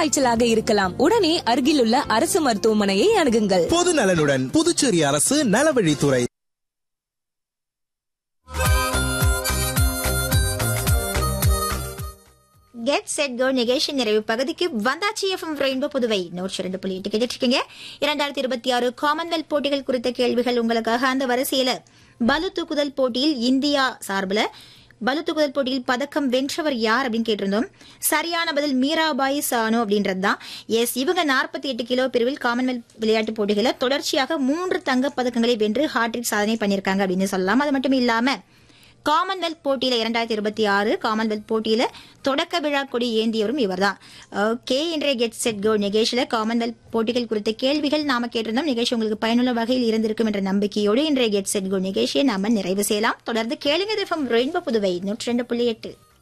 காய்ச்சலாக இருக்கலாம். உடனே அருகிலுள்ள அரசு மருத்துவமனையை அணுகுங்கள். பொது நலனுடன் புதுச்சேரி அரசு நலவழித்துறை. கெட் செட் கோ நிகழ்ச்சி நிறைவு பகுதிக்கு வந்தாச்சி. எஃப்எம் ரெயின்போ புதுவை 102.8 கேட்டுட்டு இருக்கீங்க. 2026 காமன்வெல்த் போட்டிகள் குறித்த கேள்விகள் உங்களுக்காக. அந்த வரிசையில பளு தூக்குதல் போட்டியில் இந்தியா சார்பில் பளு தூக்குதல் போட்டியில் பதக்கம் வென்றவர் யார் அப்படின்னு கேட்டிருந்தோம். சரியான பதில் மீராபாய் சானு அப்படின்றதுதான். எஸ், இவங்க 48 கிலோ பிரிவில் காமன்வெல்த் விளையாட்டு போட்டிகளில் தொடர்ச்சியாக 3 தங்கப் பதக்கங்களை வென்று ஹாட்ரிக் சாதனை பண்ணியிருக்காங்க அப்படின்னு சொல்லலாம். அது மட்டும் இல்லாம காமன்வெல்த் போட்டியில 2026 காமன்வெல்த் போட்டியில தொடக்க விழா கொடி ஏந்தியவரும் இவர்தான். ஓகே, இன்றைய கெட் செட் கோ நிகழ்ச்சியில காமன்வெல்த் போட்டிகள் குறித்த கேள்விகள் நாம கேட்டிருந்தோம். நிகழ்ச்சி உங்களுக்கு பயனுள்ள வகையில் இருந்திருக்கும் என்ற நம்பிக்கையோடு இன்றைய கெட் செட் கோ நிகழ்ச்சியை நாம நிறைவு செய்யலாம். தொடர்ந்து கேளுங்க. ரெயின்போ புதுவை 102.8.